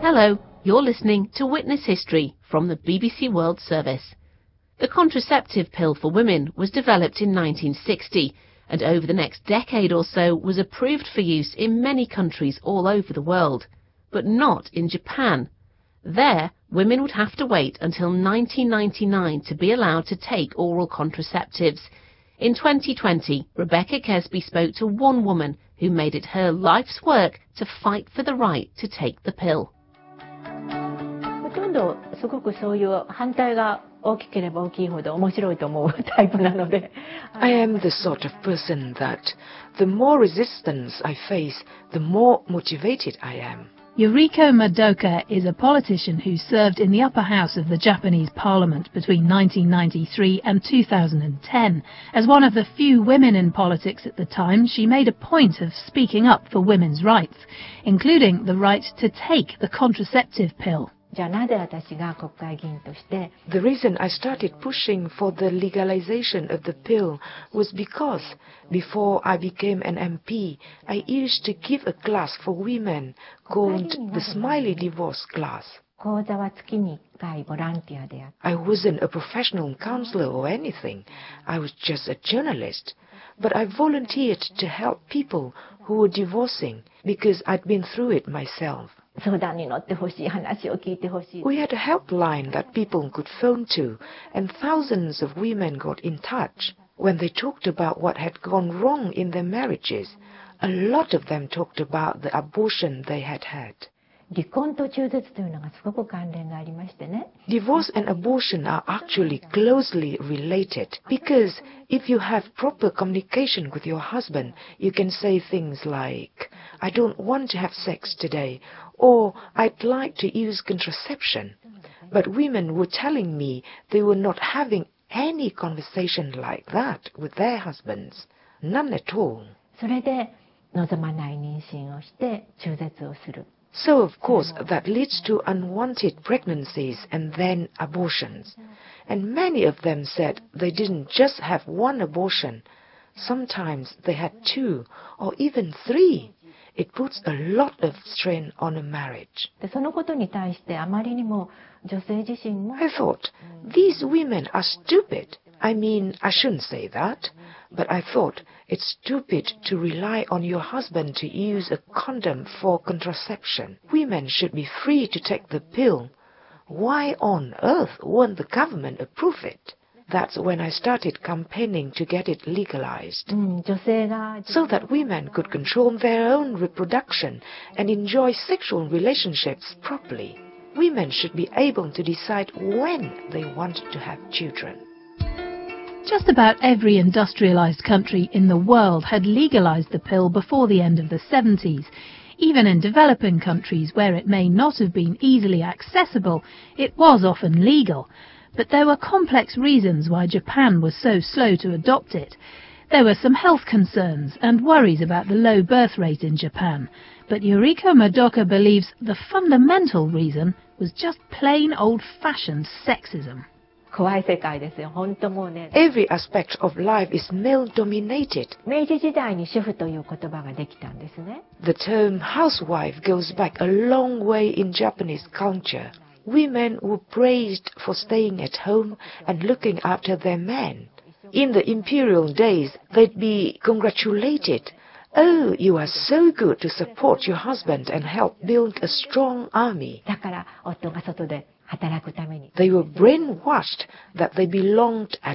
Hello, you're listening to Witness History from the BBC World Service. The contraceptive pill for women was developed in 1960 and over the next decade or so was approved for use in many countries all over the world, but not in Japan. There, women would have to wait until 1999 to be allowed to take oral contraceptives. In 2020, Rebecca Kesby spoke to one woman who made it her life's work to fight for the right to take the pill. ほとんどすごくそういう反対が大きければ大きいほど面白いと思うタイプなので。 I am the sort of person that the more resistance I face, the more motivated I am. Yuriko Madoka is a politician who served in the upper house of the Japanese parliament between 1993 and 2010. As one of the few women in politics at the time, she made a point of speaking up for women's rights, including the right to take the contraceptive pill. じゃあなぜ私が国会議員として The reason I started pushing for the legalization of the pill was because before I became an MP, I used to give a class for women called the Smiley Divorce class. 講座は月に1回ボランティアでやって I wasn't a professional counselor or anything. I was just a journalist. But I volunteered to help people who were divorcing because I'd been through it myself. 相談に乗ってほしい話を聞いてほしい We had a helpline that people could phone to, and thousands of women got in touch. When they talked about what had gone wrong in their marriages, a lot of them talked about the abortion they had had. 離婚と中絶というのがすごく関連がありましてね Divorce and abortion are actually closely related because if you have proper communication with your husband, you can say things like, I don't want to have sex today, or I'd like to use contraception. But women were telling me they were not having any conversation like that with their husbands. None at all. それで望まない妊娠をして中絶をする So, of course, that leads to unwanted pregnancies and then abortions. And many of them said they didn't just have one abortion. Sometimes they had 2 or even 3. It puts a lot of strain on a marriage. でそのことに対してあまりにも女性自身も I thought, these women are stupid. I mean, I shouldn't say that, but I thought it's stupid to rely on your husband to use a condom for contraception. Women should be free to take the pill. Why on earth won't the government approve it? That's when I started campaigning to get it legalized, 女性が so that women could control their own reproduction and enjoy sexual relationships properly. Women should be able to decide when they want to have children. Just about every industrialized country in the world had legalized the pill before the end of the 70s. Even in developing countries where it may not have been easily accessible, it was often legal. But there were complex reasons why Japan was so slow to adopt it. There were some health concerns and worries about the low birth rate in Japan. But Yuriko Madoka believes the fundamental reason was just plain old-fashioned sexism. 怖い世界ですよ本当もうね Every aspect of life is male-dominated. 明治時代に主婦という言葉ができたんですね The term housewife goes back a long way in Japanese culture. Women were praised for staying at home and looking after their men. In the imperial days, they'd be congratulated. Oh, you are so good to support your husband and help build a strong army. だから夫が外で働くために They were brainwashed that they belonged at